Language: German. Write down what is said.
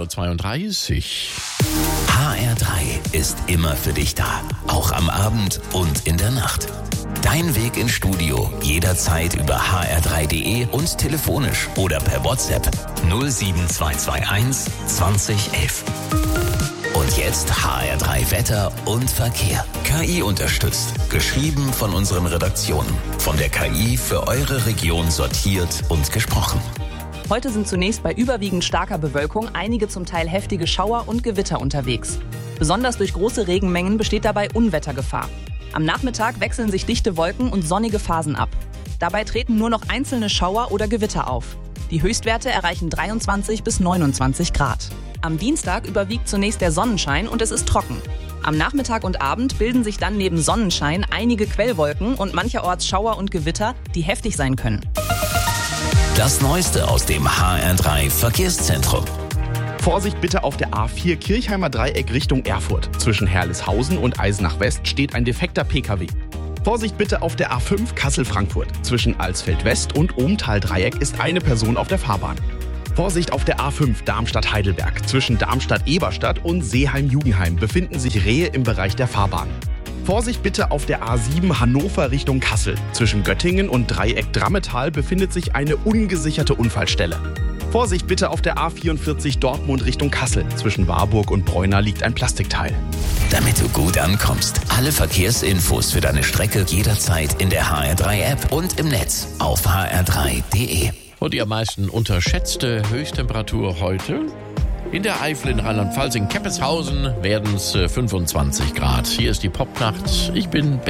7:32 Uhr. HR3 ist immer für dich da. Auch am Abend und in der Nacht. Dein Weg ins Studio jederzeit über hr3.de und telefonisch oder per WhatsApp 07221 2011. Und jetzt HR3 Wetter und Verkehr. KI unterstützt. Geschrieben von unseren Redaktionen. Von der KI für eure Region sortiert und gesprochen. Heute sind zunächst bei überwiegend starker Bewölkung einige zum Teil heftige Schauer und Gewitter unterwegs. Besonders durch große Regenmengen besteht dabei Unwettergefahr. Am Nachmittag wechseln sich dichte Wolken und sonnige Phasen ab. Dabei treten nur noch einzelne Schauer oder Gewitter auf. Die Höchstwerte erreichen 23 bis 29 Grad. Am Dienstag überwiegt zunächst der Sonnenschein und es ist trocken. Am Nachmittag und Abend bilden sich dann neben Sonnenschein einige Quellwolken und mancherorts Schauer und Gewitter, die heftig sein können. Das Neueste aus dem HR3 Verkehrszentrum. Vorsicht bitte auf der A4 Kirchheimer Dreieck Richtung Erfurt. Zwischen Herleshausen und Eisenach West steht ein defekter PKW. Vorsicht bitte auf der A5 Kassel-Frankfurt. Zwischen Alsfeld West und Ohmtal Dreieck ist eine Person auf der Fahrbahn. Vorsicht auf der A5 Darmstadt-Heidelberg. Zwischen Darmstadt-Eberstadt und Seeheim-Jugendheim befinden sich Rehe im Bereich der Fahrbahn. Vorsicht bitte auf der A7 Hannover Richtung Kassel. Zwischen Göttingen und Dreieck Drammetal befindet sich eine ungesicherte Unfallstelle. Vorsicht bitte auf der A44 Dortmund Richtung Kassel. Zwischen Warburg und Bräuner liegt ein Plastikteil. Damit du gut ankommst. Alle Verkehrsinfos für deine Strecke jederzeit in der HR3-App und im Netz auf hr3.de. Und die am meisten unterschätzte Höchsttemperatur heute? In der Eifel in Rheinland-Pfalz, in Keppeshausen werden es 25 Grad. Hier ist die Popnacht. Ich bin